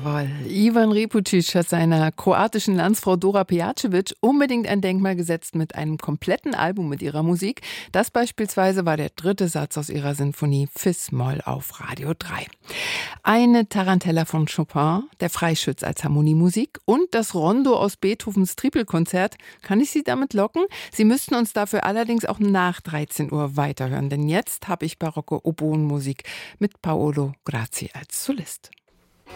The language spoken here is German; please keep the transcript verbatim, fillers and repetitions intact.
Jawohl. Ivan Repucic hat seiner kroatischen Landsfrau Dora Pejacevic unbedingt ein Denkmal gesetzt mit einem kompletten Album mit ihrer Musik. Das beispielsweise war der dritte Satz aus ihrer Sinfonie Fis-Moll auf Radio drei. Eine Tarantella von Chopin, der Freischütz als Harmoniemusik und das Rondo aus Beethovens Tripelkonzert. Kann ich Sie damit locken? Sie müssten uns dafür allerdings auch nach dreizehn Uhr weiterhören, denn jetzt habe ich barocke Oboenmusik mit Paolo Grazzi als Solist.